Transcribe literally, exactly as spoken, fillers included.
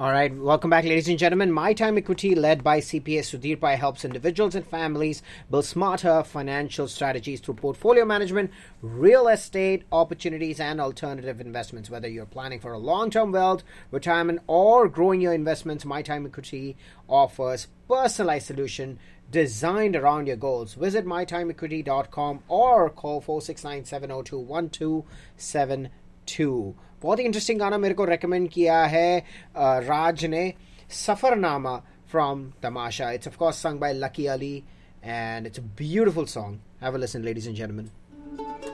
All right, welcome back, ladies and gentlemen. My Time Equity, led by C P A Sudhir Pai, helps individuals and families build smarter financial strategies through portfolio management, real estate opportunities, and alternative investments. Whether you're planning for a long-term wealth, retirement, or growing your investments, My Time Equity offers personalized solution designed around your goals. Visit my time equity dot com or call four six nine, seven zero two, one two seven two. बहुत ही interesting गाना मेरे को recommend किया है राज ने, Safarnama from Tamasha. It's of course sung by Lucky Ali and it's a beautiful song. Have a listen, ladies and gentlemen.